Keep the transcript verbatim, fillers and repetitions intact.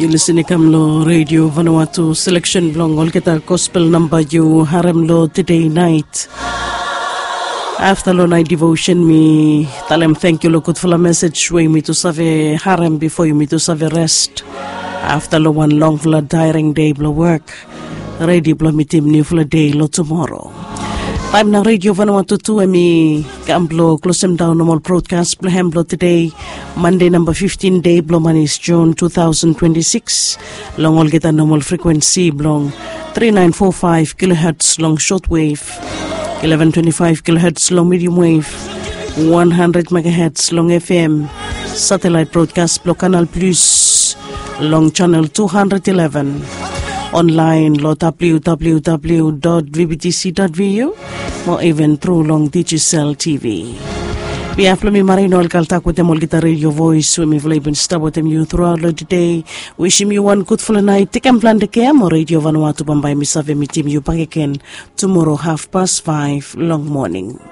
You listening kamlo Radio Vanuatu selection blong ol kita gospel number you harem lo today night. After lo night devotion me talem thank you lo good for the message way me to save harem before you me to save rest. After lo one long for tiring day blow work. Ready blow me team new for day lo tomorrow. Time na Radio Vanuatu two emi kaamblo close them down normal broadcast blehem blo today Monday number fifteen day blo manis June two thousand twenty-six long all get a normal frequency blong three nine four five kilohertz long shortwave eleven twenty-five kilohertz long medium wave one hundred megahertz long F M satellite broadcast blo Canal Plus long channel two hundred eleven online lo w w w dot v b t c dot v u or even through long Digicel T V. We have Plumi Marino Alcalta with them all get a radio voice when we've been stub with them you throughout the day. Wishing you one good full night. Take and plan the cam or Radio Vanuatu Bombay Misave me team you back again tomorrow half past five long morning.